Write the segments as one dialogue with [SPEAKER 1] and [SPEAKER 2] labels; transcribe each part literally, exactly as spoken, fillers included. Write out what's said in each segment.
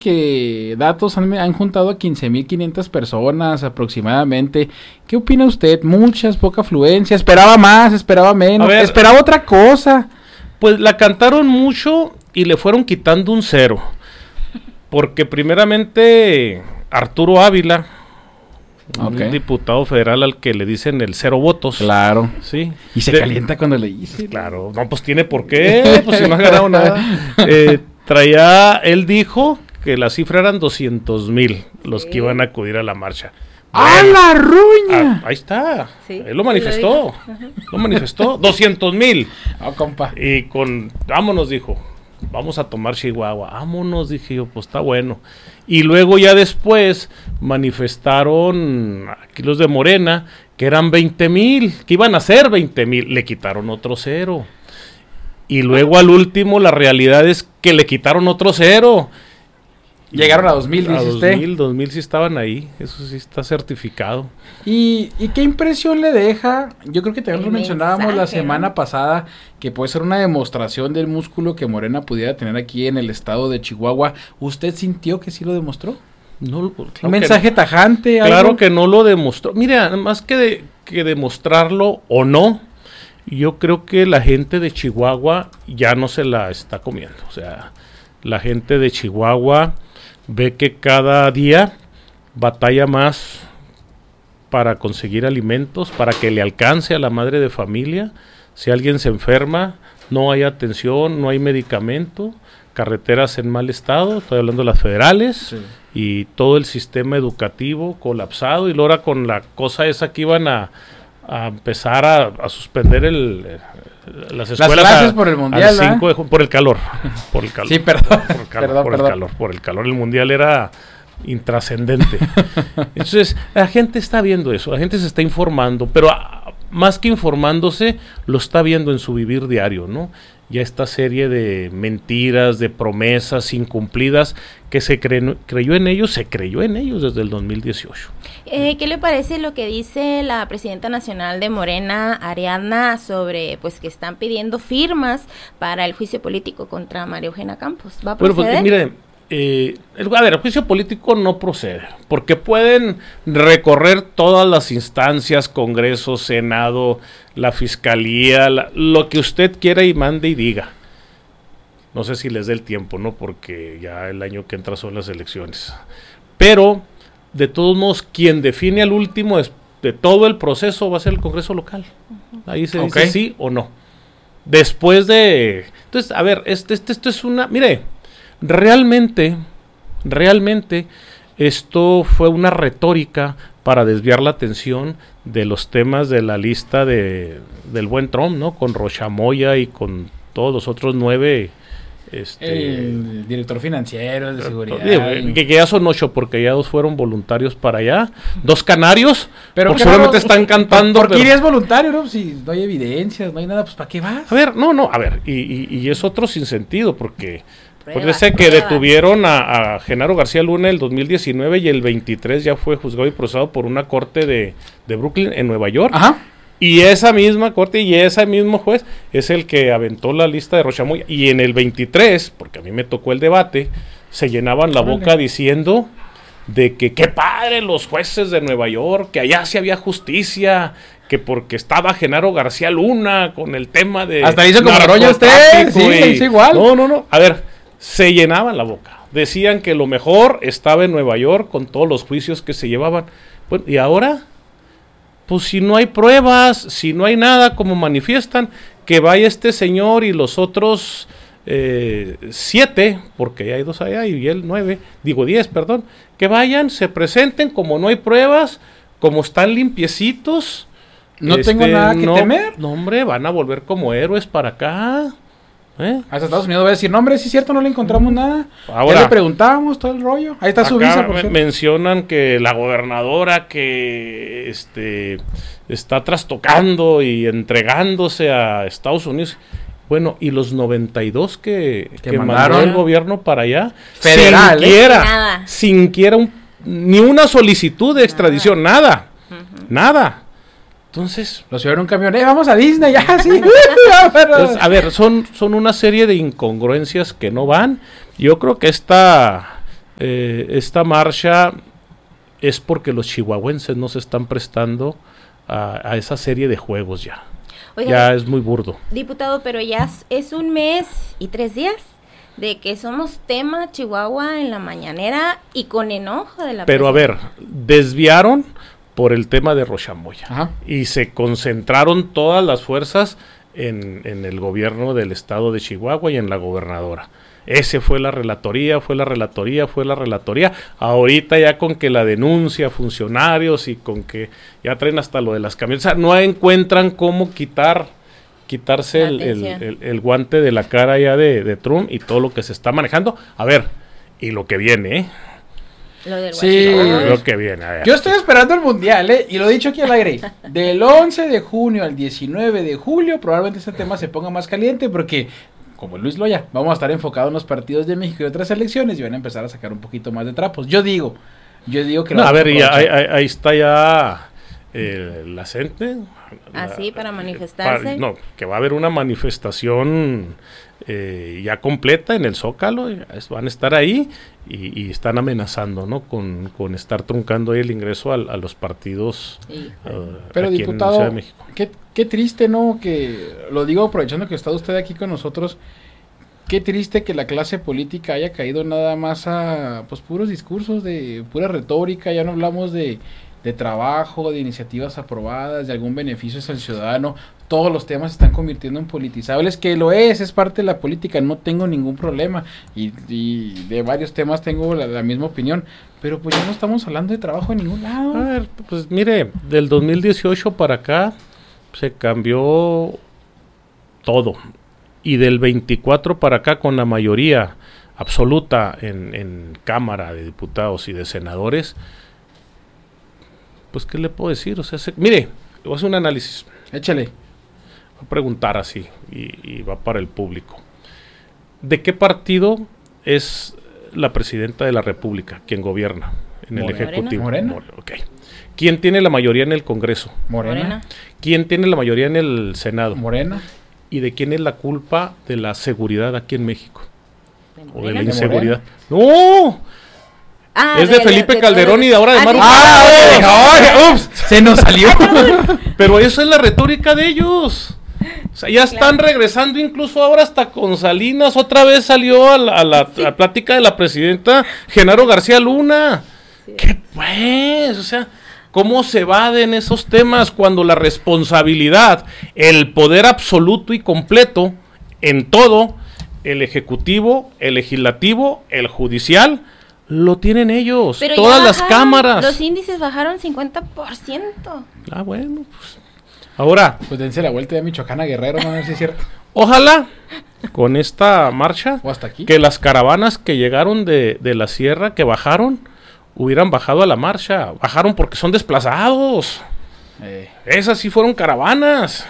[SPEAKER 1] que datos han, han juntado a quince mil quinientas personas aproximadamente. ¿Qué opina usted? Muchas, poca afluencia. Esperaba más, esperaba menos, ver, esperaba otra cosa.
[SPEAKER 2] Pues la cantaron mucho y le fueron quitando un cero. Porque primeramente Arturo Ávila, okay, un diputado federal al que le dicen el cero votos.
[SPEAKER 1] Claro.
[SPEAKER 2] Sí.
[SPEAKER 1] Y se de, calienta cuando le dice.
[SPEAKER 2] Claro. No, pues tiene por qué. Pues si no ha ganado nada. Eh, traía, él dijo que la cifra eran doscientos mil los sí. que iban a acudir a la marcha.
[SPEAKER 1] ¡A bueno, la ruña!
[SPEAKER 2] Ah, ahí está. Sí, él lo manifestó. Lo, lo manifestó. doscientos mil.
[SPEAKER 1] Oh, compa.
[SPEAKER 2] Y con, vámonos, dijo. Vamos a tomar Chihuahua. Vámonos, dije yo, pues está bueno. Y luego ya después manifestaron aquí los de Morena, que eran veinte mil, que iban a ser veinte mil. Le quitaron otro cero. Y luego al último la realidad es que le quitaron otro cero.
[SPEAKER 1] Llegaron a dos mil, dice
[SPEAKER 2] usted.
[SPEAKER 1] usted.
[SPEAKER 2] dos mil, dos mil sí estaban ahí, eso sí está certificado.
[SPEAKER 1] ¿Y, y qué impresión le deja? Yo creo que también lo mencionábamos mensaje, la semana ¿no? pasada, que puede ser una demostración del músculo que Morena pudiera tener aquí en el estado de Chihuahua. ¿Usted sintió que sí lo demostró?
[SPEAKER 2] No, claro
[SPEAKER 1] ¿Un mensaje
[SPEAKER 2] no.
[SPEAKER 1] tajante?
[SPEAKER 2] ¿Algo? Claro que no lo demostró. Mira, más que, de, que demostrarlo o no, yo creo que la gente de Chihuahua ya no se la está comiendo. O sea, la gente de Chihuahua ve que cada día batalla más para conseguir alimentos, para que le alcance a la madre de familia. Si alguien se enferma, no hay atención, no hay medicamento, carreteras en mal estado, estoy hablando de las federales, sí. y todo el sistema educativo colapsado, y ahora con la cosa esa que iban a, a empezar a, a suspender el... las escuelas
[SPEAKER 1] las clases
[SPEAKER 2] a,
[SPEAKER 1] por el mundial,
[SPEAKER 2] cinco de, por el calor por el calor
[SPEAKER 1] sí perdón
[SPEAKER 2] por el calor
[SPEAKER 1] perdón,
[SPEAKER 2] por
[SPEAKER 1] perdón.
[SPEAKER 2] el calor por el calor el mundial era intrascendente. Entonces la gente está viendo eso, la gente se está informando, pero a, más que informándose lo está viendo en su vivir diario, ¿no? Ya esta serie de mentiras, de promesas incumplidas que se cre- creyó en ellos, se creyó en ellos desde el dos mil dieciocho.
[SPEAKER 3] Eh, ¿Qué le parece lo que dice la presidenta nacional de Morena, Ariadna, sobre pues que están pidiendo firmas para el juicio político contra María Eugenia Campos? ¿Va a proceder?
[SPEAKER 2] Bueno, pues mire, eh, el, a ver, el juicio político no procede, porque pueden recorrer todas las instancias, Congreso, Senado, la Fiscalía, la, lo que usted quiera y mande y diga. No sé si les dé el tiempo, ¿no? Porque ya el año que entra son las elecciones. Pero, de todos modos, quien define al último es, de todo el proceso va a ser el Congreso local. Ahí se okay. dice sí o no. Después de... Entonces, a ver, este, este, esto es una... Mire, realmente, realmente, esto fue una retórica para desviar la atención de los temas de la lista de del buen Trump, ¿no? Con Rochamoya y con todos los otros nueve... Este,
[SPEAKER 1] el director financiero, el de seguridad.
[SPEAKER 2] Que, que ya son ocho, porque ya dos fueron voluntarios para allá. Dos canarios,
[SPEAKER 1] pero
[SPEAKER 2] porque solamente no, están cantando.
[SPEAKER 1] ¿Por qué
[SPEAKER 2] pero...
[SPEAKER 1] irías voluntario, no? Si no hay evidencias, no hay nada, pues ¿para qué vas?
[SPEAKER 2] A ver, no, no, a ver, y, y, y es otro sinsentido, porque acuérdese que detuvieron a, a Genaro García Luna el dos mil diecinueve y el veintitrés ya fue juzgado y procesado por una corte de, de Brooklyn en Nueva York.
[SPEAKER 1] Ajá.
[SPEAKER 2] Y esa misma corte y ese mismo juez es el que aventó la lista de Rochamoya. Y en el veintitrés, porque a mí me tocó el debate, se llenaban la boca diciendo de que qué padre los jueces de Nueva York, que allá sí había justicia, que porque estaba Genaro García Luna con el tema de...
[SPEAKER 1] Hasta hizo como roña usted, sí,
[SPEAKER 2] y...
[SPEAKER 1] es igual.
[SPEAKER 2] No, no, no, a ver, se llenaban la boca. Decían que lo mejor estaba en Nueva York con todos los juicios que se llevaban. Bueno, ¿y ahora? Pues si no hay pruebas, si no hay nada, como manifiestan, que vaya este señor y los otros eh, siete, porque ya hay dos allá y él nueve, digo diez, perdón, que vayan, se presenten, como no hay pruebas, como están limpiecitos.
[SPEAKER 1] No este, tengo nada que
[SPEAKER 2] no,
[SPEAKER 1] temer.
[SPEAKER 2] No, hombre, van a volver como héroes para acá. ¿Eh?
[SPEAKER 1] Hasta Estados Unidos va a decir, no hombre, sí es cierto, no le encontramos nada.
[SPEAKER 2] Ahora,
[SPEAKER 1] ya le preguntábamos todo el rollo. Ahí está su visa, por
[SPEAKER 2] me, mencionan que la gobernadora que este está trastocando y entregándose a Estados Unidos. Bueno, y los noventa y dos que, que, que mandó el gobierno para allá,
[SPEAKER 1] federal,
[SPEAKER 2] sin quiera, sin quiera un, ni una solicitud de extradición, nada, nada. Uh-huh. nada. Entonces,
[SPEAKER 1] los llevaron un camión, eh, vamos a Disney, ya, sí.
[SPEAKER 2] Entonces, a ver, son, son una serie de incongruencias que no van. Yo creo que esta, eh, esta marcha es porque los chihuahuenses no se están prestando a, a esa serie de juegos ya. Oiga, ya es muy burdo.
[SPEAKER 3] Diputado, pero ya es, es un mes y tres días de que somos tema Chihuahua en la mañanera y con enojo de la
[SPEAKER 2] Pero a ver, desviaron por el tema de Rochamoya. Ajá. Y se concentraron todas las fuerzas en, en el gobierno del estado de Chihuahua y en la gobernadora. Ese fue la relatoría, fue la relatoría, fue la relatoría. Ahorita ya con que la denuncia a funcionarios y con que ya traen hasta lo de las camionetas, o sea, no encuentran cómo quitar quitarse el, el, el, el guante de la cara ya de, de Trump y todo lo que se está manejando. A ver, y lo que viene, ¿eh?
[SPEAKER 3] Lo del
[SPEAKER 1] sí,
[SPEAKER 2] lo que viene. A ver.
[SPEAKER 1] Yo estoy esperando el mundial, ¿eh? Y lo he dicho aquí al aire. Del once de junio al diecinueve de julio, probablemente este tema se ponga más caliente porque, como Luis Loya, vamos a estar enfocados en los partidos de México y otras elecciones y van a empezar a sacar un poquito más de trapos. Yo digo, yo digo que...
[SPEAKER 2] No, a ver, y ahí, ahí, ahí está ya eh, la gente.
[SPEAKER 3] Así, la, para manifestarse.
[SPEAKER 2] Para, no, que va a haber una manifestación eh, ya completa en el Zócalo, van a estar ahí y, y están amenazando, ¿no? Con, con estar truncando ahí el ingreso a, a los partidos sí. uh,
[SPEAKER 1] Pero aquí diputado, en Ciudad de México. Qué, qué triste, ¿no? Que lo digo aprovechando que está usted aquí con nosotros. Qué triste que la clase política haya caído nada más a pues puros discursos de pura retórica. Ya no hablamos de de trabajo, de iniciativas aprobadas, de algún beneficio hacia el ciudadano. Todos los temas se están convirtiendo en politizables, que lo es, es parte de la política, no tengo ningún problema, y, y de varios temas tengo la, la misma opinión, pero pues ya no estamos hablando de trabajo en ningún lado.
[SPEAKER 2] A ver, pues mire, del dos mil dieciocho para acá se cambió todo, y del veinticuatro para acá con la mayoría absoluta en, en Cámara de Diputados y de Senadores, pues, ¿qué le puedo decir? O sea, se, mire, voy a hacer un análisis.
[SPEAKER 1] Échale.
[SPEAKER 2] Voy a preguntar así, y, y va para el público. ¿De qué partido es la presidenta de la República, quien gobierna en Morena. El Ejecutivo?
[SPEAKER 1] Morena.
[SPEAKER 2] Okay. ¿Quién tiene la mayoría en el Congreso?
[SPEAKER 1] Morena.
[SPEAKER 2] ¿Quién tiene la mayoría en el Senado?
[SPEAKER 1] Morena.
[SPEAKER 2] ¿Y de quién es la culpa de la seguridad aquí en México?
[SPEAKER 3] ¿De
[SPEAKER 2] ¿O de la inseguridad?
[SPEAKER 1] ¿De
[SPEAKER 2] ¡No! Ah, es de, de Felipe de, de, Calderón de, y de ahora de
[SPEAKER 1] ah,
[SPEAKER 2] Maru.
[SPEAKER 1] ¡Ah! ¡Ups! Se nos salió.
[SPEAKER 2] Pero eso es la retórica de ellos. O sea, ya están claro. regresando incluso ahora hasta con Salinas. Otra vez salió a la, a la, sí. a la plática de la presidenta Genaro García Luna. Sí. ¿Qué pues? O sea, ¿cómo se evaden esos temas cuando la responsabilidad, el poder absoluto y completo en todo, el ejecutivo, el legislativo, el judicial, lo tienen ellos,
[SPEAKER 3] pero
[SPEAKER 2] todas
[SPEAKER 3] bajaron,
[SPEAKER 2] las cámaras.
[SPEAKER 3] Los índices bajaron cincuenta por ciento.
[SPEAKER 2] Ah, bueno, pues. Ahora.
[SPEAKER 1] Pues dense la vuelta de Michoacán a Guerrero, no sé si es cierto.
[SPEAKER 2] Ojalá, con esta marcha,
[SPEAKER 1] o hasta aquí,
[SPEAKER 2] que las caravanas que llegaron de, de la sierra, que bajaron, hubieran bajado a la marcha. Bajaron porque son desplazados. Eh. Esas sí fueron caravanas.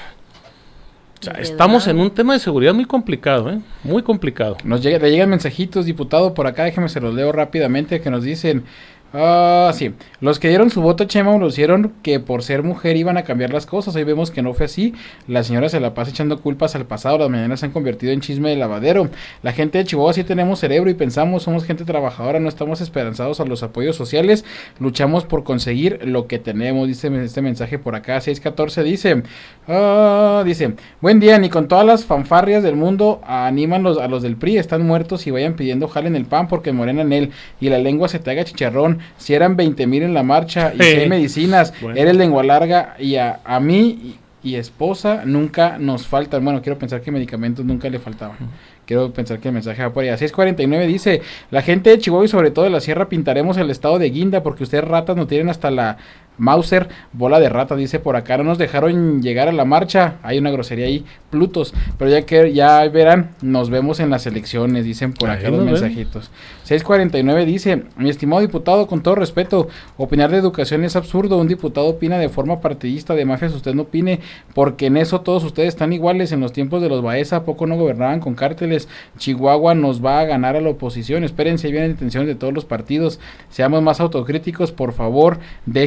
[SPEAKER 2] O sea, estamos en un tema de seguridad muy complicado, ¿eh? Muy complicado.
[SPEAKER 1] Nos llega, le llegan mensajitos, diputado, por acá, déjeme se los leo rápidamente, que nos dicen, ah, uh, sí, los que dieron su voto a Sheinbaum lo hicieron que por ser mujer iban a cambiar las cosas, hoy vemos que no fue así, la señora se la pasa echando culpas al pasado, las mañanas se han convertido en chisme de lavadero, la gente de Chihuahua sí tenemos cerebro y pensamos, somos gente trabajadora, no estamos esperanzados a los apoyos sociales, luchamos por conseguir lo que tenemos, dice este mensaje por acá, seis catorce dice, uh, dice, buen día, ni con todas las fanfarrias del mundo animan los, a los del P R I, están muertos y vayan pidiendo jalen el pan porque Morena en él, y la lengua se te haga chicharrón, si eran veinte mil en la marcha, y si hay medicinas, bueno. Eres lengua larga, y a, a mí y, y esposa nunca nos faltan, bueno, quiero pensar que medicamentos nunca le faltaban. Quiero pensar que el mensaje va por allá. seis cuarenta y nueve dice, la gente de Chihuahua y sobre todo de la sierra pintaremos el estado de guinda porque ustedes ratas no tienen hasta la Mauser, bola de rata, dice por acá, no nos dejaron llegar a la marcha, hay una grosería ahí, Plutos, pero ya que ya verán, nos vemos en las elecciones, dicen por acá ahí los mensajitos. seis cuarenta y nueve dice, mi estimado diputado, con todo respeto, opinar de educación es absurdo, un diputado opina de forma partidista, de mafias usted no opine, porque en eso todos ustedes están iguales, en los tiempos de los Baeza, ¿a poco no gobernaban con cárteles? Chihuahua nos va a ganar a la oposición, espérense, ahí vienen intenciones de todos los partidos, seamos más autocríticos, por favor, dejen sus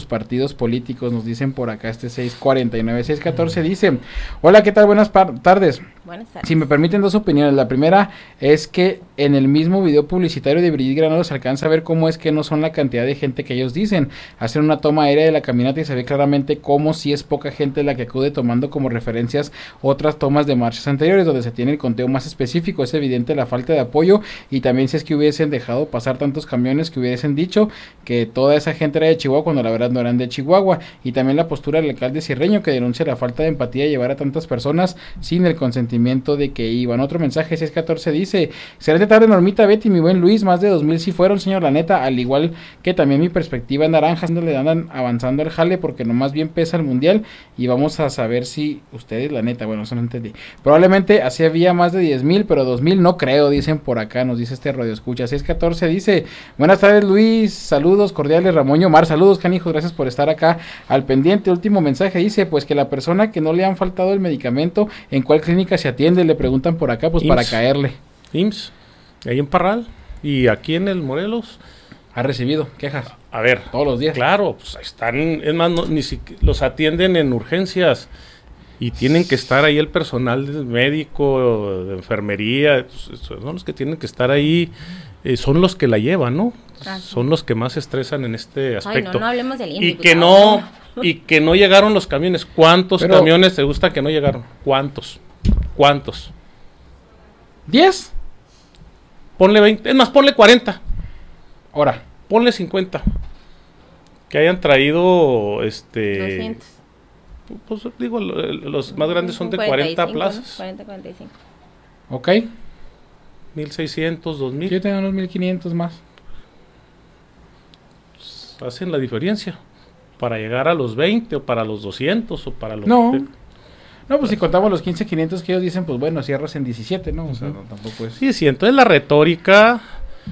[SPEAKER 1] partidos políticos, nos dicen por acá este seis cuarenta y nueve, seis catorce dice, hola, ¿qué tal? Buenas tardes.
[SPEAKER 3] Buenas tardes.
[SPEAKER 1] Si me permiten dos opiniones, la primera es que en el mismo video publicitario de Brigitte Granado se alcanza a ver cómo es que no son la cantidad de gente que ellos dicen, hacen una toma aérea de la caminata y se ve claramente cómo si es poca gente la que acude, tomando como referencias otras tomas de marchas anteriores donde se tiene el conteo más específico. Es evidente la falta de apoyo, y también si es que hubiesen dejado pasar tantos camiones, que hubiesen dicho que toda esa gente era de Chihuahua cuando la verdad no eran de Chihuahua. Y también la postura del alcalde Cierreño, que denuncia la falta de empatía de llevar a tantas personas sin el consentimiento de que iban. Otro mensaje, seis catorce dice, excelente tarde Normita, Betty, mi buen Luis, más de dos mil si fueron, señor, la neta, al igual que también mi perspectiva en naranjas, no le andan avanzando el jale porque nomás bien pesa el mundial y vamos a saber si ustedes, la neta, bueno, eso no entendí. Probablemente así había más de diez mil, pero dos mil no creo, dicen por acá, nos dice este radio escucha. seis catorce dice, buenas tardes Luis, saludos cordiales, Ramón y Omar, saludos canijos, gracias por estar acá al pendiente. Último mensaje dice, pues que la persona que no le han faltado el medicamento, ¿en cuál clínica se atiende? Le preguntan por acá, pues I M S, para caerle.
[SPEAKER 2] I M S, ahí en Parral, y aquí en el Morelos.
[SPEAKER 1] ¿Ha recibido quejas?
[SPEAKER 2] A ver.
[SPEAKER 1] Todos los días.
[SPEAKER 2] Claro, pues están, es más, no, ni siquiera los atienden en urgencias. Y tienen que estar ahí el personal médico, de enfermería, son los que tienen que estar ahí, eh, son los que la llevan, ¿no? Ah, sí. Son los que más se estresan en este aspecto.
[SPEAKER 3] Ay, no, no hablemos del
[SPEAKER 2] y que no Y que no llegaron los camiones. ¿Cuántos Pero, camiones te gusta que no llegaron? ¿Cuántos? ¿Cuántos?
[SPEAKER 1] ¿diez?
[SPEAKER 2] Ponle veinte, es más, ponle cuarenta.
[SPEAKER 1] Ahora.
[SPEAKER 2] Ponle cincuenta. Que hayan traído, este...
[SPEAKER 3] doscientos.
[SPEAKER 2] Pues digo, los más grandes son de cuarenta plazas.
[SPEAKER 3] cuarenta, cuarenta y cinco.
[SPEAKER 1] Ok.
[SPEAKER 2] mil seiscientos, dos mil.
[SPEAKER 1] Yo tengo unos mil quinientos más.
[SPEAKER 2] Pues hacen la diferencia. Para llegar a los veinte o para los doscientos o para los...
[SPEAKER 1] No. Que... No, pues si contamos los quince quinientos que ellos dicen, pues bueno, cierras en diecisiete, ¿no? O sea, no, tampoco es...
[SPEAKER 2] Sí, sí, entonces la retórica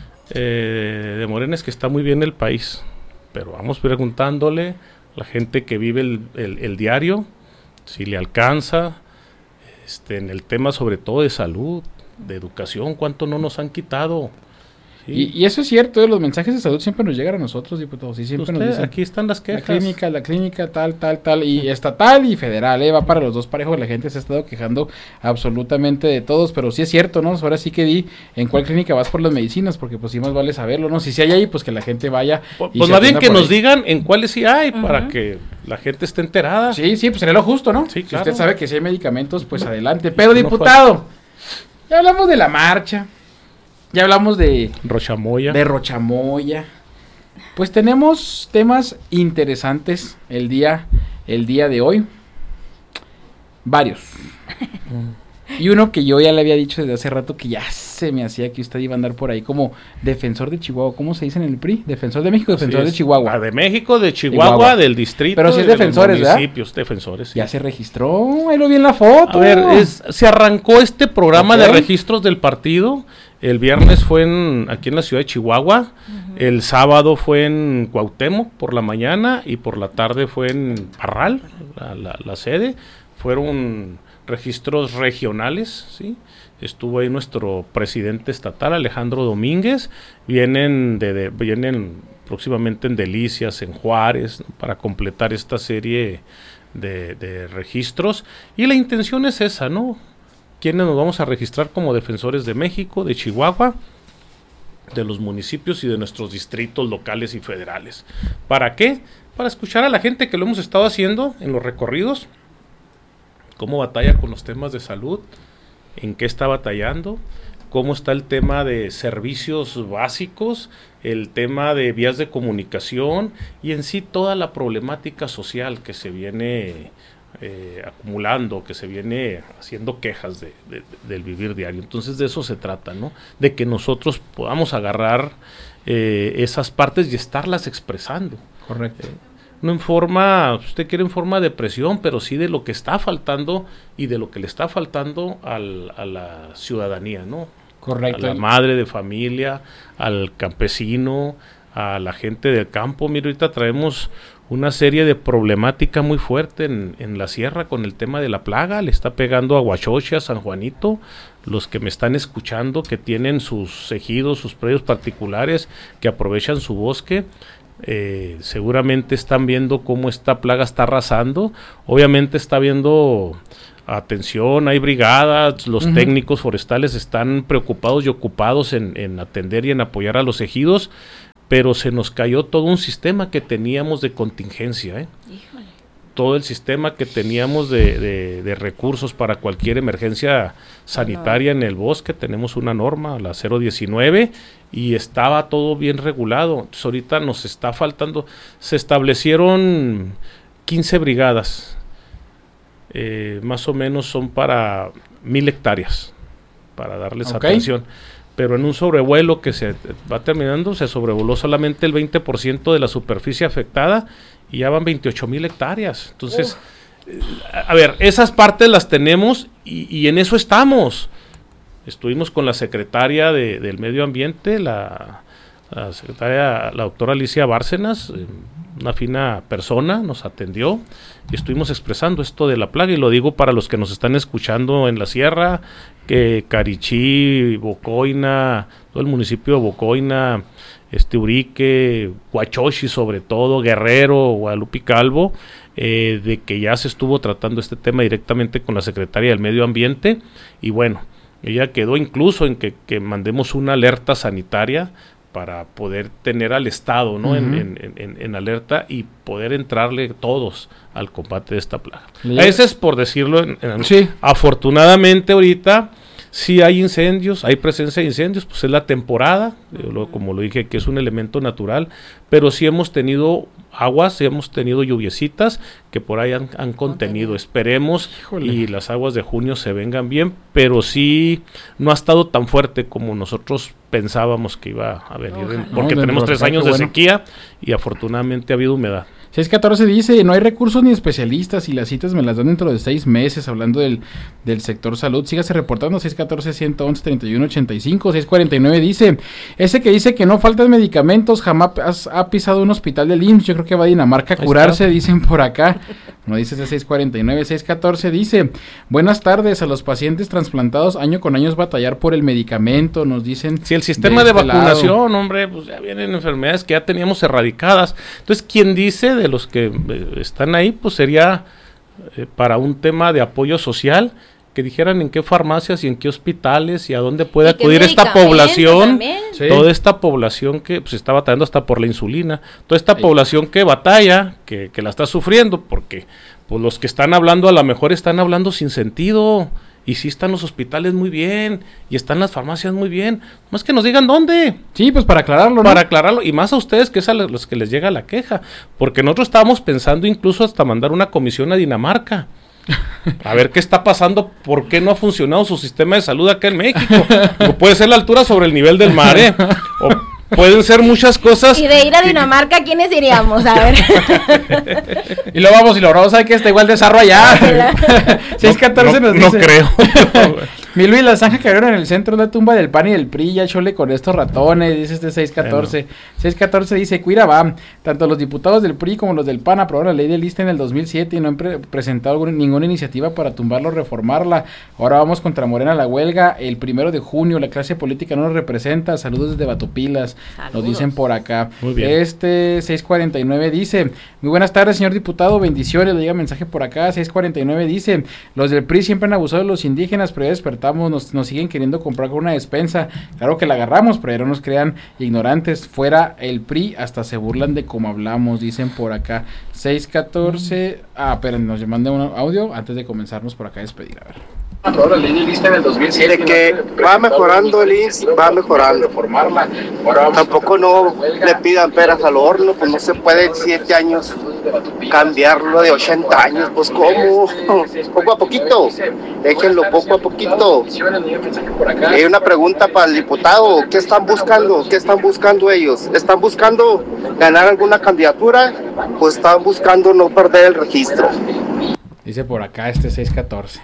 [SPEAKER 2] eh, de Morena es que está muy bien el país. Pero vamos preguntándole... la gente que vive el, el, el diario, si le alcanza, este, en el tema sobre todo de salud, de educación, cuánto no nos han quitado. ¿Sí?
[SPEAKER 1] Y, y eso es cierto, ¿eh? Los mensajes de salud siempre nos llegan a nosotros, diputados, y siempre
[SPEAKER 2] Usted,
[SPEAKER 1] nos dicen,
[SPEAKER 2] aquí están las quejas.
[SPEAKER 1] La clínica, la clínica, tal, tal, tal, y estatal y federal, ¿eh? Va para los dos parejos, la gente se ha estado quejando absolutamente de todos, pero sí es cierto, ¿no? Ahora sí que di en cuál clínica vas por las medicinas, porque pues sí más vale saberlo, ¿no? Si sí hay ahí, pues que la gente vaya.
[SPEAKER 2] Pues más bien que nos ahí. digan en cuáles sí hay, uh-huh. para que la gente esté enterada.
[SPEAKER 1] Sí, sí, pues sería lo justo, ¿no?
[SPEAKER 2] Sí,
[SPEAKER 1] si
[SPEAKER 2] claro.
[SPEAKER 1] usted sabe que si hay medicamentos, pues adelante. Pero, diputado, ya hablamos de la marcha. Ya hablamos de
[SPEAKER 2] Rochamoya.
[SPEAKER 1] De Rochamoya. Pues tenemos temas interesantes el día, el día de hoy. Varios. Y uno que yo ya le había dicho desde hace rato que ya se me hacía que usted iba a andar por ahí como defensor de Chihuahua. ¿Cómo se dice en el P R I? Defensor de México, defensor de Chihuahua.
[SPEAKER 2] Ah, de México, de Chihuahua, Chihuahua, del distrito.
[SPEAKER 1] Pero si es
[SPEAKER 2] de
[SPEAKER 1] defensores, ¿verdad?
[SPEAKER 2] Municipios, defensores. Sí.
[SPEAKER 1] Ya se registró, ahí lo vi en la foto.
[SPEAKER 2] A ver, es, se arrancó este programa okay. de registros del partido. El viernes fue en, aquí en la ciudad de Chihuahua, uh-huh. el sábado fue en Cuauhtémoc por la mañana y por la tarde fue en Parral, la, la, la sede. Fueron registros regionales, ¿sí? Estuvo ahí nuestro presidente estatal, Alejandro Domínguez. Vienen, de, de, vienen próximamente en Delicias, en Juárez, ¿no? Para completar esta serie de, de registros. Y la intención es esa, ¿no? ¿Quiénes nos vamos a registrar como defensores de México, de Chihuahua, de los municipios y de nuestros distritos locales y federales? ¿Para qué? Para escuchar a la gente que lo hemos estado haciendo en los recorridos, cómo batalla con los temas de salud, en qué está batallando, cómo está el tema de servicios básicos, el tema de vías de comunicación y en sí toda la problemática social que se viene Eh, acumulando, que se viene haciendo quejas de, de, de, del vivir diario. Entonces de eso se trata, ¿no? De que nosotros podamos agarrar eh, esas partes y estarlas expresando.
[SPEAKER 1] Correcto.
[SPEAKER 2] Eh, no en forma, usted quiere en forma de presión, pero sí de lo que está faltando y de lo que le está faltando al, a la ciudadanía, ¿no?
[SPEAKER 1] Correcto.
[SPEAKER 2] A la madre de familia, al campesino, a la gente del campo. Mira, ahorita traemos una serie de problemática muy fuerte en, en la sierra con el tema de la plaga, le está pegando a Huachoche, a San Juanito, los que me están escuchando, que tienen sus ejidos, sus predios particulares, que aprovechan su bosque, Eh, seguramente están viendo cómo esta plaga está arrasando. Obviamente está viendo atención, hay brigadas, los uh-huh. técnicos forestales están preocupados y ocupados en, en atender y en apoyar a los ejidos, pero se nos cayó todo un sistema que teníamos de contingencia, ¿eh? Híjole. Todo el sistema que teníamos de, de, de recursos para cualquier emergencia sanitaria en el bosque. Tenemos una norma, la cero diecinueve, y estaba todo bien regulado. Entonces ahorita nos está faltando, se establecieron quince brigadas, eh, más o menos son para mil hectáreas, para darles okay. atención. Pero en un sobrevuelo que se va terminando, se sobrevoló solamente el veinte por ciento de la superficie afectada, y ya van veintiocho mil hectáreas. Entonces, uh. a ver, esas partes las tenemos y, y en eso estamos. Estuvimos con la secretaria de, del Medio Ambiente, la, la secretaria, la doctora Alicia Bárcenas, eh, una fina persona, nos atendió y estuvimos expresando esto de la plaga, y lo digo para los que nos están escuchando en la sierra, que Carichí, Bocoina, todo el municipio de Bocoina, este Urique, Huachochi sobre todo, Guerrero, Guadalupe Calvo, eh, de que ya se estuvo tratando este tema directamente con la Secretaría del Medio Ambiente, y bueno, ella quedó incluso en que, que mandemos una alerta sanitaria para poder tener al Estado, ¿no? Uh-huh. en, en, en, en alerta y poder entrarle todos al combate de esta plaga. Yeah. Ese es por decirlo, en, en, sí. Afortunadamente ahorita sí hay incendios, hay presencia de incendios, pues es la temporada, yo lo, como lo dije, que es un elemento natural, pero sí hemos tenido aguas, sí hemos tenido lluviecitas que por ahí han, han contenido, esperemos Híjole. Y las aguas de junio se vengan bien, pero sí no ha estado tan fuerte como nosotros pensábamos que iba a venir, en, porque no, tenemos tres años de bueno. sequía y afortunadamente ha habido humedad.
[SPEAKER 1] seis catorce dice, no hay recursos ni especialistas y las citas me las dan dentro de seis meses, hablando del, del sector salud. Sígase reportando, seis catorce, ciento once, treinta y uno ochenta y cinco. seis cuarenta y nueve dice, ese que dice que no faltan medicamentos, jamás ha pisado un hospital del I M S S, yo creo que va a Dinamarca a curarse, dicen por acá. No dice ese seis cuarenta y nueve. seis catorce dice, buenas tardes, a los pacientes trasplantados año con año es batallar por el medicamento, nos dicen.
[SPEAKER 2] Si el sistema de, de este vacunación, lado. hombre, pues ya vienen enfermedades que ya teníamos erradicadas. Entonces, ¿quién dice de los que eh, están ahí? Pues sería eh, para un tema de apoyo social, que dijeran en qué farmacias y en qué hospitales y a dónde puede acudir esta población, sí. toda esta población que pues está batallando hasta por la insulina, toda esta sí. población que batalla, que, que la está sufriendo, porque pues los que están hablando a lo mejor están hablando sin sentido, y sí están los hospitales muy bien, y están las farmacias muy bien, más que nos digan dónde.
[SPEAKER 1] Sí, pues para aclararlo, ¿no?
[SPEAKER 2] Para aclararlo, y más a ustedes que es a los que les llega la queja, porque nosotros estábamos pensando incluso hasta mandar una comisión a Dinamarca, a ver qué está pasando, por qué no ha funcionado su sistema de salud acá en México. O puede ser la altura sobre el nivel del mar, ¿eh? O pueden ser muchas cosas.
[SPEAKER 3] Y de ir a Dinamarca, ¿quiénes iríamos? A ver.
[SPEAKER 1] Y lo vamos y lo vamos a ver que está igual de zarro allá. seis catorce
[SPEAKER 2] no, no,
[SPEAKER 1] nos
[SPEAKER 2] dice.
[SPEAKER 1] No
[SPEAKER 2] creo.
[SPEAKER 1] Mi Luis, la zanja cayeron en el centro de la tumba del P A N y del P R I, ya chole con estos ratones, dice este seis catorce. Bueno. seis catorce dice, cuida va, tanto los diputados del P R I como los del P A N aprobaron la ley de lista en el dos mil siete y no han pre- presentado algún, ninguna iniciativa para tumbarla o reformarla. Ahora vamos contra Morena a la huelga, el primero de junio, la clase política no nos representa, saludos desde Batopilas, saludos. Nos dicen por acá.
[SPEAKER 2] Muy bien.
[SPEAKER 1] Este seis cuarenta y nueve dice, muy buenas tardes señor diputado, bendiciones, le llega mensaje por acá. Seis cuarenta y nueve dice, los del P R I siempre han abusado de los indígenas, pero ya despertamos, nos, nos siguen queriendo comprar con una despensa, claro que la agarramos, pero ya no nos crean ignorantes, fuera el P R I, hasta se burlan de cómo hablamos, dicen por acá. Seis catorce, ah, esperen, nos mandan un audio antes de comenzarnos por acá a despedir, a ver.
[SPEAKER 4] La ley de lista en el dos mil siete, de que va mejorando el I M S S, va mejorando. Tampoco no le pidan peras al horno, pues no se puede en siete años cambiarlo de ochenta años, pues cómo, poco a poquito, déjenlo poco a poquito. Hay una pregunta para el diputado, ¿qué están buscando? ¿Qué están buscando ellos? ¿Están buscando ganar alguna candidatura? Pues están buscando no perder el registro.
[SPEAKER 1] Dice por acá este seis catorce.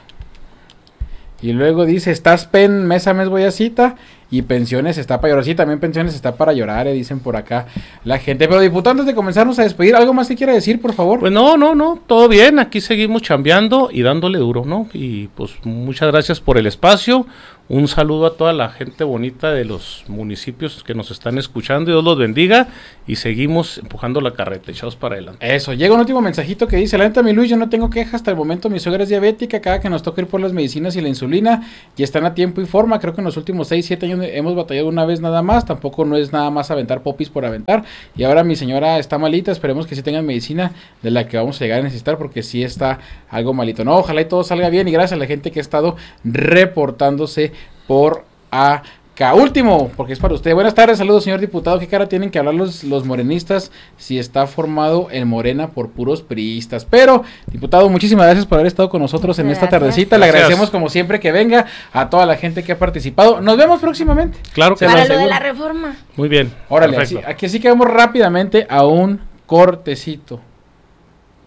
[SPEAKER 1] Y luego dice, estás pen, mes a mes voy a cita, y pensiones está para llorar. Sí, también pensiones está para llorar, eh, dicen por acá la gente. Pero diputado, antes de comenzarnos a despedir, ¿algo más que quiera decir, por favor?
[SPEAKER 2] Pues no, no, no, todo bien, aquí seguimos chambeando y dándole duro, ¿no? Y pues muchas gracias por el espacio, Un saludo a toda la gente bonita de los municipios que nos están escuchando. Dios los bendiga y seguimos empujando la carreta, echados para adelante.
[SPEAKER 1] Eso, llega un último mensajito que dice: la neta, mi Luis, yo no tengo quejas hasta el momento. Mi suegra es diabética, cada que nos toca ir por las medicinas y la insulina, y están a tiempo y forma. Creo que en los últimos seis, siete años hemos batallado una vez nada más. Tampoco no es nada más aventar popis por aventar. Y ahora mi señora está malita, esperemos que sí tengan medicina de la que vamos a llegar a necesitar, porque sí está algo malito. No, ojalá y todo salga bien, y gracias a la gente que ha estado reportándose por acá. Último, porque es para usted. Buenas tardes, saludos, señor diputado. ¿Qué cara tienen que hablar los, los morenistas si está formado el Morena por puros priistas? Pero, diputado, muchísimas gracias por haber estado con nosotros en gracias. esta tardecita. Le agradecemos como siempre que venga, a toda la gente que ha participado. Nos vemos próximamente.
[SPEAKER 2] Claro que
[SPEAKER 3] para lo de la reforma.
[SPEAKER 2] Muy bien.
[SPEAKER 1] Órale, así, aquí sí quedamos rápidamente a un cortecito.